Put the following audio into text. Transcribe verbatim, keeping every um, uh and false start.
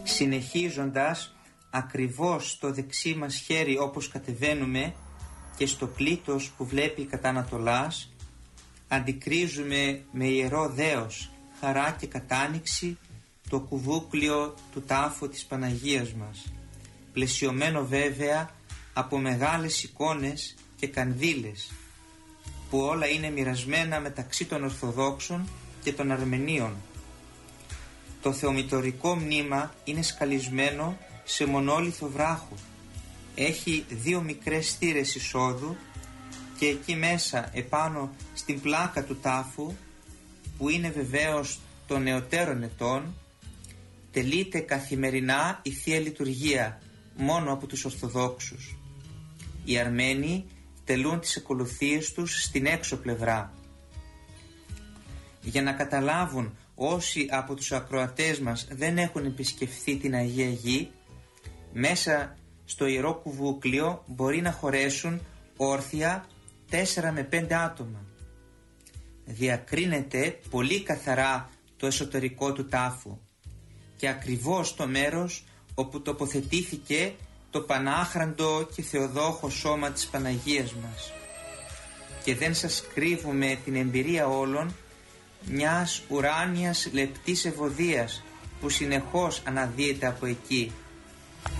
συνεχίζοντας ακριβώς στο δεξί μας χέρι όπως κατεβαίνουμε και στο πλήτος που βλέπει κατά Ανατολάς, αντικρίζουμε με ιερό δέος, χαρά και κατάνοιξη το κουβούκλιο του τάφου της Παναγίας μας, πλαισιωμένο βέβαια από μεγάλες εικόνες και κανδύλες, που όλα είναι μοιρασμένα μεταξύ των Ορθοδόξων και των Αρμενίων. Το θεομητορικό μνήμα είναι σκαλισμένο σε μονόλιθο βράχο. Έχει δύο μικρές στήρες εισόδου και εκεί μέσα επάνω στην πλάκα του τάφου, που είναι βεβαίως των νεωτέρων ετών, τελείται καθημερινά η Θεία Λειτουργία μόνο από τους Ορθοδόξους. Οι Αρμένοι τελούν τις ακολουθίες τους στην έξω πλευρά. Για να καταλάβουν όσοι από τους ακροατές μας δεν έχουν επισκεφθεί την Αγία Γη, μέσα στο Ιερό Κουβούκλιο μπορεί να χωρέσουν όρθια τέσσερα με πέντε άτομα. Διακρίνεται πολύ καθαρά το εσωτερικό του τάφου και ακριβώς το μέρος όπου τοποθετήθηκε το πανάχραντο και θεοδόχο σώμα της Παναγίας μας. Και δεν σας κρύβουμε την εμπειρία όλων μιας ουράνιας λεπτής ευωδίας που συνεχώς αναδύεται από εκεί,